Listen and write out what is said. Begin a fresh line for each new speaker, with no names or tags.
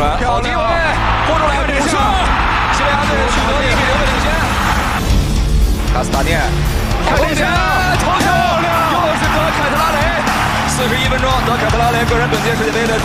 传，好机会，拨出来补射，西班牙队取得1比0的领先。卡斯塔涅，头前，又是德凯特拉雷，41分钟，德凯特拉雷个人本届世界杯的。